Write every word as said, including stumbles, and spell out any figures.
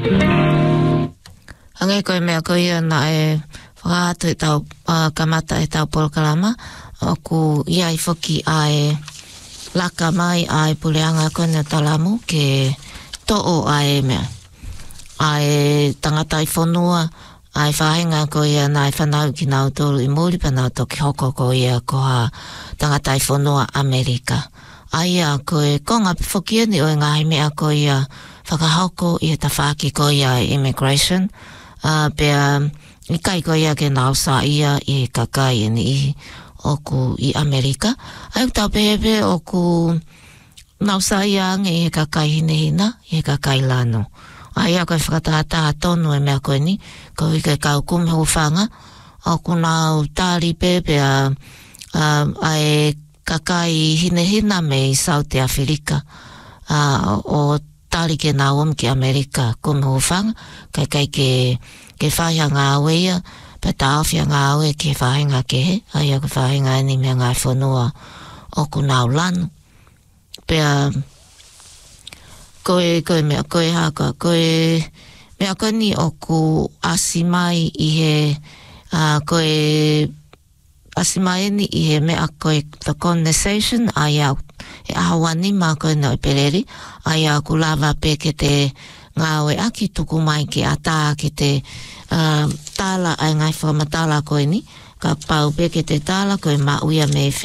Angai koe mea koe ia na e whakātu e tau uh, kamata e tau polokalama o ku iai whoki ai laka mai ai puleanga koe na talamu ke to'o ai mea. Ai tangata i whanua ai whahenga koe ia na i whanau ki nau tolu i muri panau toki hoko koe ia ko ha tangata i whanua Amerika. Ai a koe konga whoki ni o ngāhi mea koe ia whakahoko i ta whaki koe ia immigration. Uh, pea i kai ko ia ke nausa ia i kakai ni i oku i Amerika. Ai tau pepe oku nausa ia nge i kakai hine hina, i kakai lano. Ai a koe whakatata tonu e mea koe ni, ko i kai kau kume hufanga, oku nau tari pepe a uh, ai kakai hine hina me i South Africa. Uh, o tari ke nā om ki Amerika kume hufanga, kai kai ke ke whahia ngā aue ia, pe tāwhia ngā aue ke whahinga ke he, ai a ke whahinga ni mea ngā whanua oku nāu lanu. Pea, koe, koe mea, koe haka, koe, mea koe ni oku asimai i he, uh, koe, asimai ni i he mea koe the conversation, ai au, e ahawani mā koe no i pereri, ai au ku lava pe ke te ngā oe aki tuku mai ki a tā ki te uh, tāla ai ngai whakamatala koe ni, ka pau pe ke te tāla koe ma uia me